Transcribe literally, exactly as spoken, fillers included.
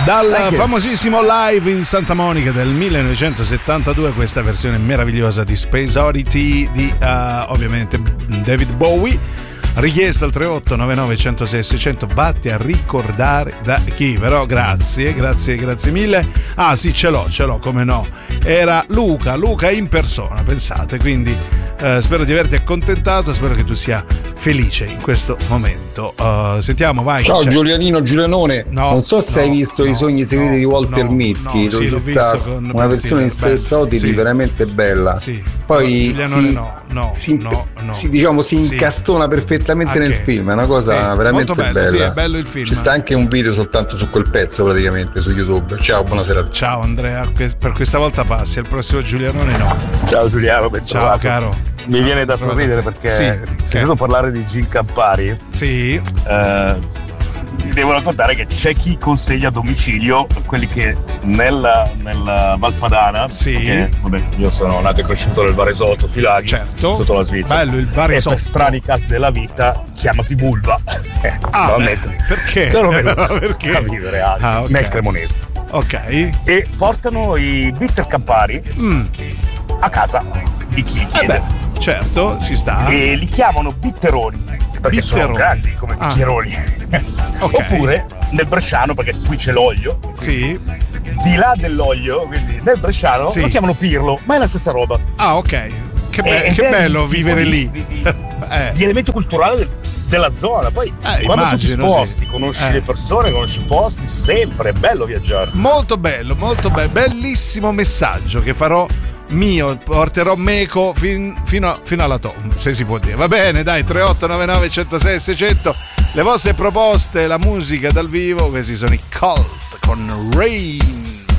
Dal famosissimo live in Santa Monica del millenovecentosettantadue, questa versione meravigliosa di Space Oddity di uh, ovviamente David Bowie, richiesta al tre otto nove nove uno zero sei sei zero zero. Vatti a ricordare da chi, però grazie, grazie, grazie mille. Ah sì, ce l'ho, ce l'ho, come no. Era Luca, Luca in persona, pensate, quindi eh, spero di averti accontentato, spero che tu sia felice in questo momento. Uh, sentiamo, vai. Ciao Giulianino Giulianone. No, non so se no, hai visto no, I sogni segreti no, di Walter no, Mitty. no, sì, l'ho visto con una versione di Space Oddity sì, veramente bella. Sì. Poi Giulianone si, no, no, si, no, no. si, diciamo si Sì. incastona perfettamente Okay. nel film. È una cosa Sì, veramente molto bello, bella. sì, è bello il film. Ci sta anche un video soltanto su quel pezzo, praticamente su YouTube. Ciao, buonasera. Ciao Andrea, per questa volta passi, al prossimo Giulianone no. Ciao Giuliano, ben Ciao trovato. caro. Mi viene da sorridere perché Sì, sentendo parlare di Gin Campari, sì. eh, vi devo raccontare che c'è chi consegna a domicilio quelli che nella, nella Valpadana, sì. perché vabbè, io sono nato e cresciuto nel Varesotto, Filaghi, certo. sotto la Svizzera. Bello il E Varesotto. per strani casi della vita chiamasi vulva. Eh, Ah, beh, perché? Sono venuto Perché? a vivere a, Ah, okay. nel Cremonese. Ok. E portano i bitter Campari Mm. a casa di chi li Eh chiede. beh, certo, ci sta. E li chiamano bitteroni perché Bitteroni. sono grandi come Ah. bicchieroni. Ok. Oppure nel bresciano, perché qui c'è l'olio, Sì. di là dell'olio, quindi nel bresciano Sì. lo chiamano pirlo, ma è la stessa roba. Ah, ok. Che, be- Ed che è bello di- vivere di- lì. di, di, eh. di elemento culturale del- della zona. Poi Eh, quando immagino, tu ti sposti, sì. conosci Eh. le persone, conosci i posti, sempre è bello viaggiare. Molto bello, molto bello. Bellissimo messaggio che farò mio, porterò meco fin- fino, a- fino alla tomba, se si può dire. Va bene, dai, tre otto nove nove uno zero sei sei zero zero. Le vostre proposte, la musica dal vivo, questi sono i Cult con Rain.